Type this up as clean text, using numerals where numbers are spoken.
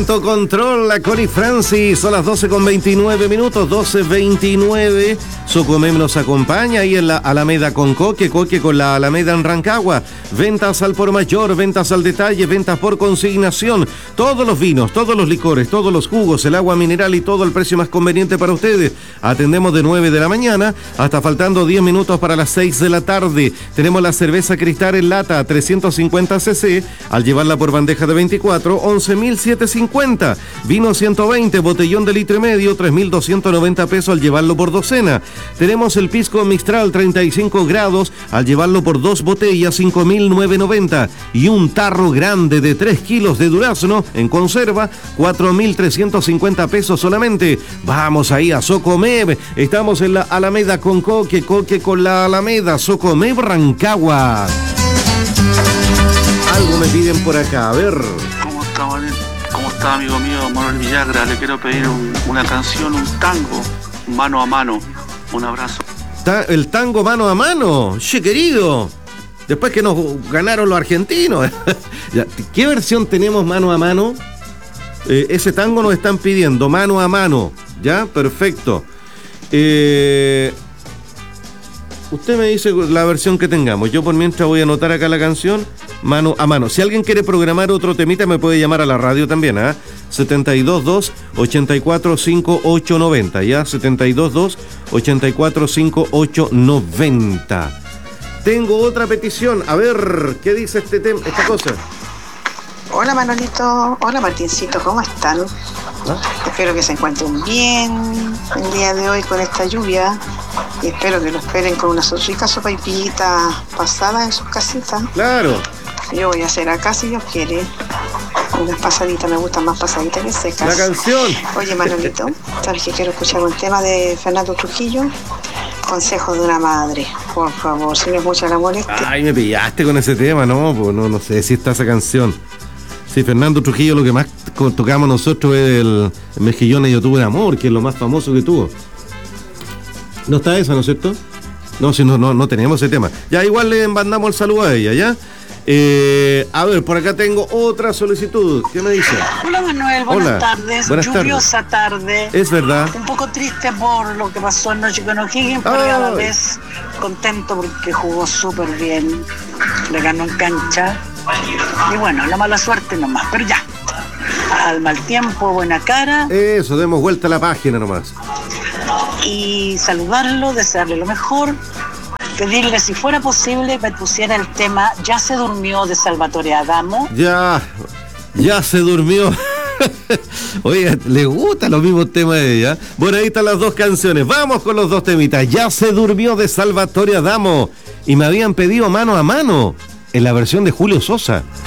Tanto Control, la Connie Francis, son las 12:29, 12:29. Socomem nos acompaña ahí en la Alameda con Coque con la Alameda en Rancagua. Ventas al por mayor, ventas al detalle, ventas por consignación. Todos los vinos, todos los licores, todos los jugos, el agua mineral y todo el precio más conveniente para ustedes. Atendemos de 9 de la mañana hasta faltando 10 minutos para las 6 de la tarde. Tenemos la cerveza Cristal en lata 350 cc. Al llevarla por bandeja de 24, 11.750. Vino 120, botellón de litro y medio, 3.290 pesos al llevarlo por docena. Tenemos el pisco Mistral 35 grados, al llevarlo por 2 botellas, 5.990. Y un tarro grande de 3 kilos de durazno en conserva, 4.350 pesos solamente. Vamos ahí a Socomeb. Estamos en la Alameda con Coque con la Alameda. Socomeb Rancagua. Algo me piden por acá, a ver. ¿Cómo está, amigo mío Manuel Villagra? Le quiero pedir una canción, un tango, mano a mano. Un abrazo. El tango mano a mano, che querido. Después que nos ganaron los argentinos. ¿Qué versión tenemos mano a mano? Ese tango nos están pidiendo, mano a mano. ¿Ya? Perfecto. Usted me dice la versión que tengamos. Yo por mientras voy a anotar acá la canción mano a mano. Si alguien quiere programar otro temita me puede llamar a la radio también, ¿ah? 722-845890, ¿ya? 722-845890. Tengo otra petición. A ver, ¿qué dice esta cosa? Hola Manolito, hola Martincito, ¿cómo están? Espero que se encuentren bien el día de hoy con esta lluvia y espero que lo esperen con una rica sopaipillita pasada en sus casitas. Claro. Yo voy a hacer acá, si Dios quiere, unas pasaditas, me gustan más pasaditas que secas. La canción. Oye Manolito, ¿sabes que quiero escuchar un tema de Fernando Trujillo? Consejo de una madre, por favor, si no es mucha la molestia. Ay, me pillaste con ese tema, no, pues no sé si está esa canción. Sí, Fernando Trujillo, lo que más tocamos nosotros es el Mejillones Yo Tuve Amor, que es lo más famoso que tuvo. No está esa, ¿no es cierto? No, si no tenemos ese tema. Ya igual le mandamos el saludo a ella, ¿ya? A ver, por acá tengo otra solicitud. ¿Qué me dice? Hola Manuel, buenas tardes. Lluviosa tarde. Es verdad. Un poco triste por lo que pasó anoche con O'Higgins, pero a la vez contento porque jugó súper bien. Le ganó en cancha. Y bueno, la mala suerte nomás, pero ya. Al mal tiempo, buena cara. Eso, demos vuelta a la página nomás. Y saludarlo, desearle lo mejor. Pedirle, si fuera posible, me pusiera el tema Ya se durmió de Salvatore Adamo. Ya se durmió. Oiga, le gustan los mismos temas de ella. Bueno, ahí están las dos canciones. Vamos con los dos temitas. Ya se durmió de Salvatore Adamo. Y me habían pedido mano a mano en la versión de Julio Sosa.